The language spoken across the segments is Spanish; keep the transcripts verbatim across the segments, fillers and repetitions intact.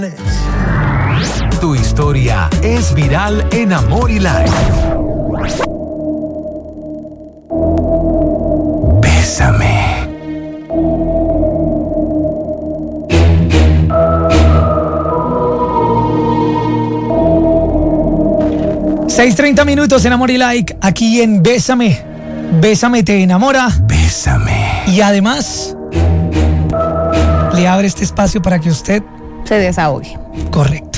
Tu historia es viral en Amor y Life. Bésame. seis treinta minutos en Amor y Like, aquí en Bésame. Bésame te enamora. Bésame. Y además, le abre este espacio para que usted se desahogue. Correcto.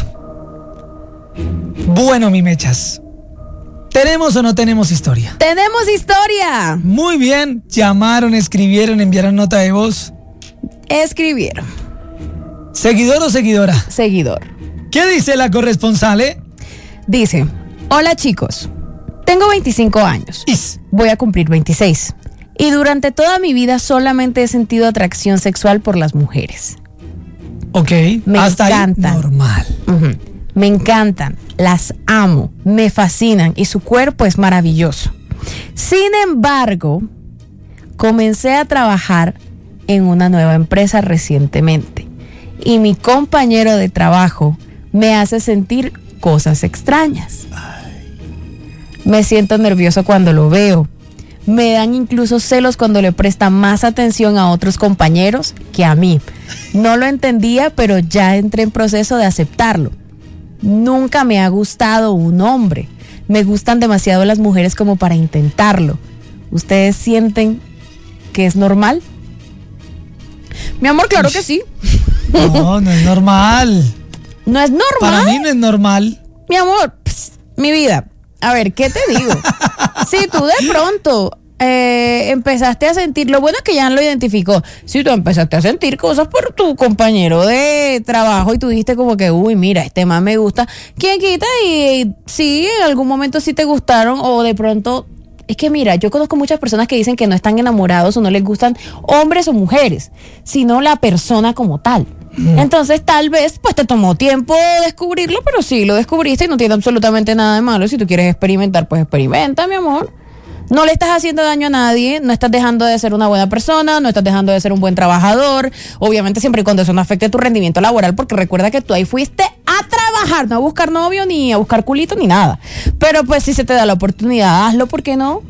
Bueno, mi mechas, ¿tenemos o no tenemos historia? ¡Tenemos historia! Muy bien, llamaron, escribieron, enviaron nota de voz. Escribieron. ¿Seguidor o seguidora? Seguidor. ¿Qué dice la corresponsal, eh? Dice: hola chicos, tengo veinticinco años. Is. Voy a cumplir veintiséis. Y durante toda mi vida solamente he sentido atracción sexual por las mujeres. Ok, me hasta encantan. Ahí normal. Uh-huh. Me encantan, las amo, me fascinan y su cuerpo es maravilloso. Sin embargo, comencé a trabajar en una nueva empresa recientemente y mi compañero de trabajo me hace sentir cosas extrañas. Me siento nervioso cuando lo veo. Me dan incluso celos cuando le presta más atención a otros compañeros que a mí. No lo entendía, pero ya entré en proceso de aceptarlo. Nunca me ha gustado un hombre. Me gustan demasiado las mujeres como para intentarlo. ¿Ustedes sienten que es normal? Mi amor, claro que sí. No, no es normal. ¿No es normal? Para mí no es normal. Mi amor, pss, mi vida. A ver, ¿qué te digo? Si tú de pronto eh, empezaste a sentir, lo bueno es que ya lo identificó. Si tú empezaste a sentir cosas por tu compañero de trabajo y tú dijiste como que, uy, mira, este man me gusta, ¿quién quita? Y sí, en algún momento sí te gustaron o de pronto... Es que mira, yo conozco muchas personas que dicen que no están enamorados o no les gustan hombres o mujeres, sino la persona como tal. Mm. Entonces tal vez pues te tomó tiempo descubrirlo, pero sí lo descubriste y no tiene absolutamente nada de malo. Si tú quieres experimentar, pues experimenta, mi amor. No le estás haciendo daño a nadie, no estás dejando de ser una buena persona, no estás dejando de ser un buen trabajador, obviamente siempre y cuando eso no afecte tu rendimiento laboral, porque recuerda que tú ahí fuiste a trabajar, no a buscar novio, ni a buscar culito, ni nada. Pero pues si se te da la oportunidad, hazlo, ¿por qué no?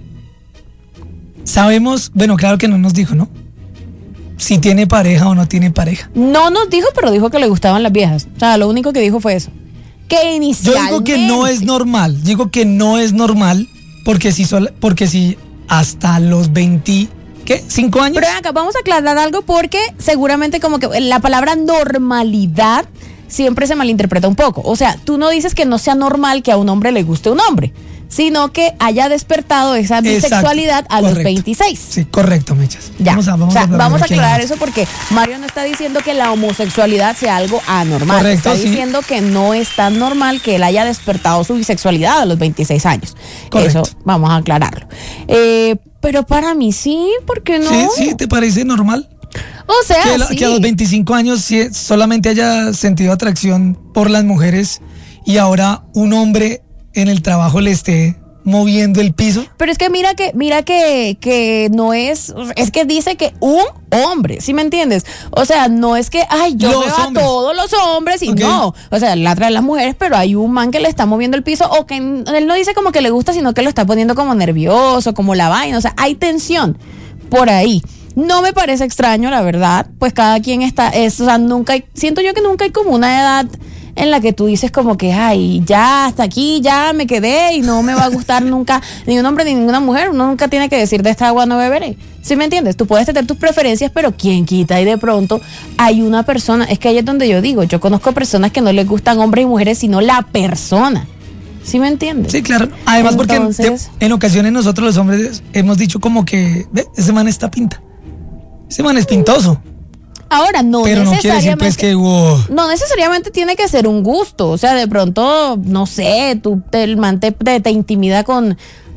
Sabemos, bueno, claro que no nos dijo, ¿no? Si tiene pareja o no tiene pareja. No nos dijo, pero dijo que le gustaban las viejas. O sea, lo único que dijo fue eso. Que inicialmente... Yo digo que no es normal, digo que no es normal. Porque si, sol, porque si hasta los veinte, ¿qué? ¿cinco años? Pero acá vamos a aclarar algo porque seguramente como que la palabra normalidad siempre se malinterpreta un poco. O sea, tú no dices que no sea normal que a un hombre le guste un hombre, sino que haya despertado esa bisexualidad. Exacto, a correcto. Los veintiséis. Sí, correcto, Mechas. Ya. Vamos a, vamos o sea, a aclarar, vamos a aclarar eso porque Mario no está diciendo que la homosexualidad sea algo anormal. Correcto, está sí. diciendo que no es tan normal que él haya despertado su bisexualidad a los veintiséis años. Correcto. Eso vamos a aclararlo. Eh, pero para mí sí, ¿por qué no? Sí, sí, ¿te parece normal? O sea, que, sí. que a los veinticinco años sí, solamente haya sentido atracción por las mujeres y ahora un hombre en el trabajo le esté moviendo el piso. Pero es que mira que mira que, que no es, es que dice que un hombre, ¿sí me entiendes? O sea, no es que, ay, yo los veo hombres. a todos los hombres y okay. No, o sea, la traen las mujeres, pero hay un man que le está moviendo el piso o que él no dice como que le gusta, sino que lo está poniendo como nervioso, como la vaina, o sea, hay tensión por ahí. No me parece extraño, la verdad, pues cada quien está, es, o sea, nunca hay, siento yo que nunca hay como una edad en la que tú dices como que, ay, ya, hasta aquí, ya me quedé y no me va a gustar nunca ni un hombre ni ninguna mujer. Uno nunca tiene que decir de esta agua no beberé. ¿Sí me entiendes? Tú puedes tener tus preferencias, pero ¿quién quita? Y de pronto hay una persona, es que ahí es donde yo digo, yo conozco personas que no les gustan hombres y mujeres, sino la persona. ¿Sí me entiendes? Sí, claro. Además, Entonces, porque en, en ocasiones nosotros los hombres hemos dicho como que, ve, ese man está pinta. Ese man es pintoso. Ahora, no Pero necesariamente, no quiere decir pues que, wow. no necesariamente tiene que ser un gusto. O sea, de pronto, no sé, tú te, el man te, te, te intimida con,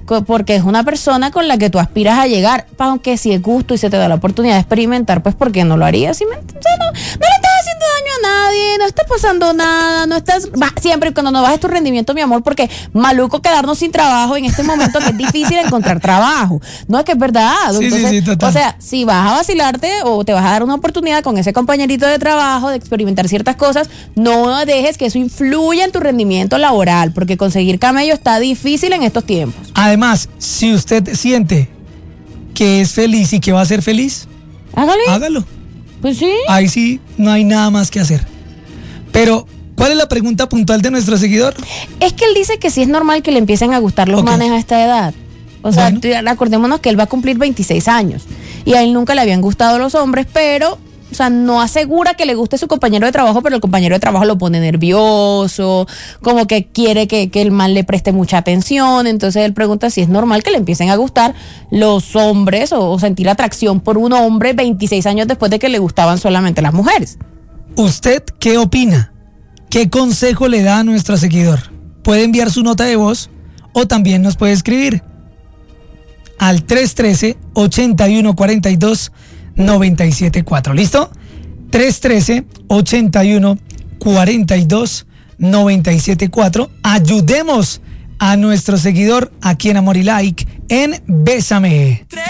co- porque es una persona con la que tú aspiras a llegar, aunque si es gusto y se te da la oportunidad de experimentar, pues ¿por qué no lo harías? ¿Sí me- o sea, no, no le estás haciendo daño a nadie, no está pasando nada, no estás, va, siempre y cuando no bajes tu rendimiento, mi amor, porque maluco quedarnos sin trabajo en este momento que es difícil encontrar trabajo, no es que es verdad. Sí, sí, Entonces, sí, total. o sea, si vas a vacilarte o te vas a dar una oportunidad con ese compañerito de trabajo de experimentar ciertas cosas, no dejes que eso influya en tu rendimiento laboral, porque conseguir camello está difícil en estos tiempos. Además, si usted siente que es feliz y que va a ser feliz, Hágale. hágalo. Pues sí. Ahí sí no hay nada más que hacer. Pero, ¿cuál es la pregunta puntual de nuestro seguidor? Es que él dice que sí es normal que le empiecen a gustar los Ok. manes a esta edad. O sea, Bueno. tú- acordémonos que él va a cumplir veintiséis años y a él nunca le habían gustado los hombres, pero, o sea, no asegura que le guste su compañero de trabajo, pero el compañero de trabajo lo pone nervioso, como que quiere que, que el man le preste mucha atención. Entonces él pregunta si es normal que le empiecen a gustar los hombres o, o sentir atracción por un hombre veintiséis años después de que le gustaban solamente las mujeres. ¿Usted qué opina? ¿Qué consejo le da a nuestro seguidor? Puede enviar su nota de voz o también nos puede escribir al tres uno tres, ocho uno cuatro dos, nueve siete cuatro. ¿Listo? tres uno tres, ocho uno cuatro dos, nueve siete cuatro. Ayudemos a nuestro seguidor aquí en Amor y Like en Bésame.